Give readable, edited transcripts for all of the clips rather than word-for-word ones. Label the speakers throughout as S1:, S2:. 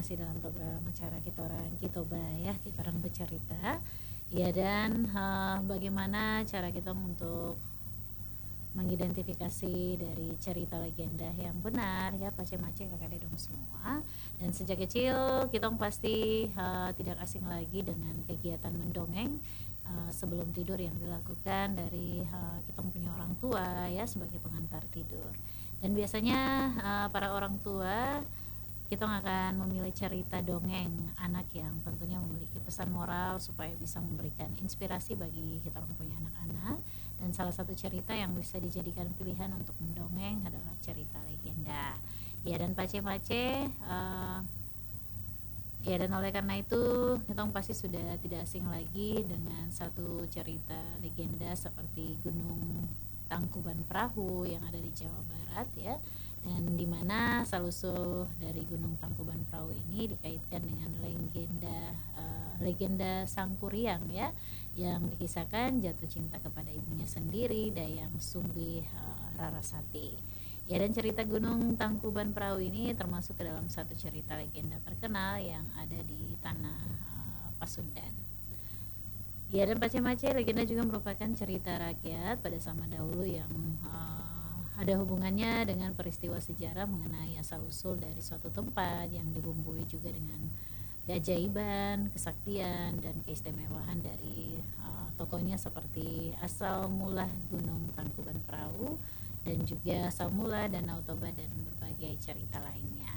S1: masih dalam program acara Kita Orang Kitoba ya, Kita Orang Bercerita. Ya, dan bagaimana cara kita untuk mengidentifikasi dari cerita legenda yang benar ya, pace-mace kakak dong semua. Dan sejak kecil kita pasti tidak asing lagi dengan kegiatan mendongeng sebelum tidur yang dilakukan dari kita punya orang tua ya sebagai pengantar tidur. Dan biasanya para orang tua kita akan memilih cerita dongeng anak yang tentunya memiliki pesan moral supaya bisa memberikan inspirasi bagi kita orang punya anak-anak. Dan salah satu cerita yang bisa dijadikan pilihan untuk mendongeng adalah cerita legenda. Ya, dan pace-pace ya, dan oleh karena itu kita pasti sudah tidak asing lagi dengan satu cerita legenda seperti Gunung Tangkuban Perahu yang ada di Jawa Barat ya, dan dimana asal-usul dari Gunung Tangkuban Perahu ini dikaitkan dengan legenda Sang Kuryang ya, yang dikisahkan jatuh cinta kepada ibunya sendiri, Dayang Sumbi Rarasati. Ya, dan cerita Gunung Tangkuban Perahu ini termasuk ke dalam satu cerita legenda terkenal yang ada di tanah Pasundan. Ya, dan pace-mace legenda juga merupakan cerita rakyat pada zaman dahulu yang ada hubungannya dengan peristiwa sejarah mengenai asal-usul dari suatu tempat yang dibumbui juga dengan keajaiban, kesaktian, dan keistimewaan dari tokohnya seperti asal mula Gunung Tangkuban Perahu dan juga asal mula Danau Toba dan berbagai cerita lainnya.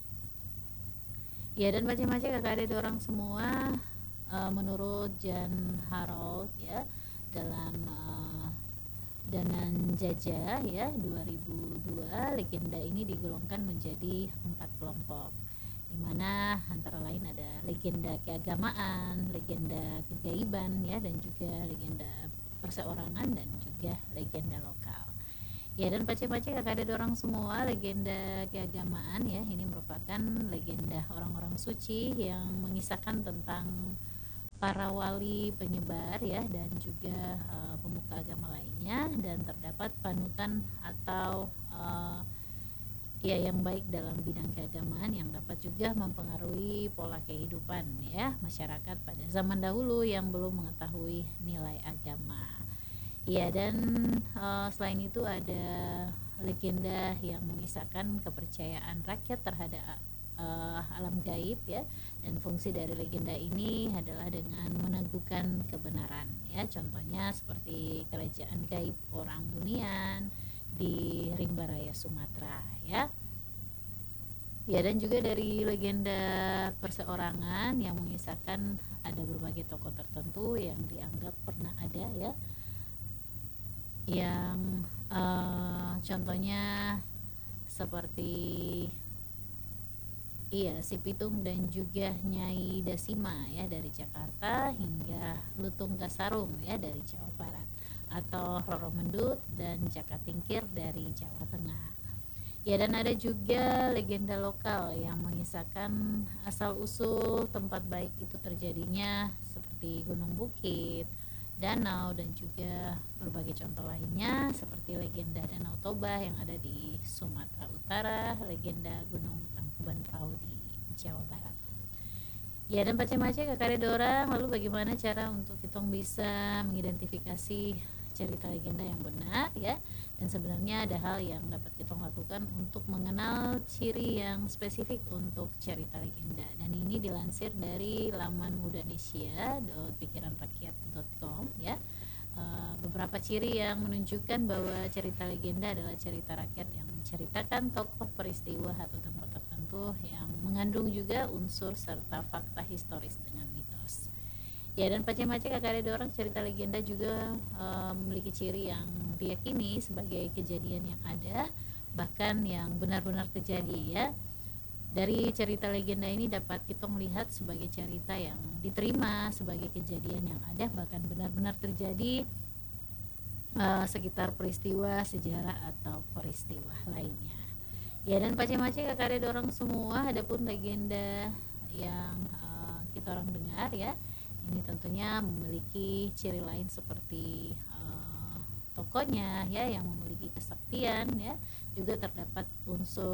S1: Ya, dan pace-mace kakak adik orang semua, menurut Jan Harold ya, dalam Danan Jajah ya 2002, legenda ini digolongkan menjadi 4 kelompok, di mana antara lain ada legenda keagamaan, legenda kegaiban ya, dan juga legenda perseorangan dan juga legenda lokal. Ya, dan pace-pace kakak ada orang semua, legenda keagamaan ya, ini merupakan legenda orang-orang suci yang mengisahkan tentang para wali penyebar ya, dan juga pemuka agama lainnya, dan terdapat panutan atau ya yang baik dalam bidang keagamaan yang dapat juga mempengaruhi pola kehidupan ya masyarakat pada zaman dahulu yang belum mengetahui nilai agama. Ya, dan selain itu ada legenda yang mengisahkan kepercayaan rakyat terhadap alam gaib ya, dan fungsi dari legenda ini adalah dengan meneguhkan kebenaran ya, contohnya seperti kerajaan gaib Orang Bunian di Rimba Raya Sumatera ya. Ya, dan juga dari legenda perseorangan yang mengisahkan ada berbagai tokoh tertentu yang dianggap pernah ada ya, yang contohnya seperti Si Pitung dan juga Nyai Dasima ya dari Jakarta, hingga Lutung Kasarung ya dari Jawa Barat, atau Roro Mendut dan Jaka Tingkir dari Jawa Tengah. Ya, dan ada juga legenda lokal yang mengisahkan asal-usul tempat baik itu terjadinya seperti Gunung Bukit, danau, dan juga berbagai contoh lainnya seperti legenda Danau Toba yang ada di Sumatera Utara, legenda Gunung Tangkuban Perahu di Jawa Barat. Ya, dan pace-mace kakak orang, lalu bagaimana cara untuk kita bisa mengidentifikasi cerita legenda yang benar ya, dan sebenarnya ada hal yang dapat kita lakukan untuk mengenal ciri yang spesifik untuk cerita legenda, dan ini dilansir dari laman mudanesia.pikiranrakyat.com ya. Beberapa ciri yang menunjukkan bahwa cerita legenda adalah cerita rakyat yang menceritakan tokoh, peristiwa, atau tempat tertentu yang mengandung juga unsur serta fakta historis dengan mitos. Ya, dan pace-mace kakak ada orang, cerita legenda juga memiliki ciri yang diyakini sebagai kejadian yang ada, bahkan yang benar-benar terjadi ya. Dari cerita legenda ini dapat kita melihat sebagai cerita yang diterima sebagai kejadian yang ada, bahkan benar-benar terjadi sekitar peristiwa sejarah atau peristiwa lainnya. Ya, dan pace-mace kakak ada orang semua, adapun legenda yang kita orang dengar ya, ini tentunya memiliki ciri lain seperti tokohnya ya yang memiliki kesaktian ya, juga terdapat unsur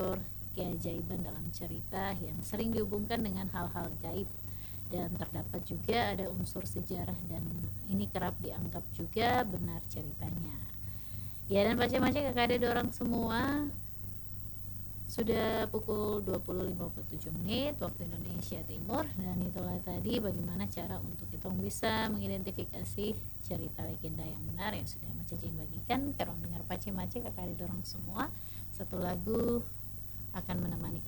S1: keajaiban dalam cerita yang sering dihubungkan dengan hal-hal gaib, dan terdapat juga ada unsur sejarah, dan ini kerap dianggap juga benar ceritanya. Ya, dan pace-mace kakak adik dorang semua, sudah pukul 20.57 waktu Indonesia Timur, dan itulah tadi bagaimana cara untuk kita bisa mengidentifikasi cerita legenda yang benar yang sudah Mace Jin bagikan. Karong dengar pace-mace kakak adik dorang semua, satu lagu akan menemani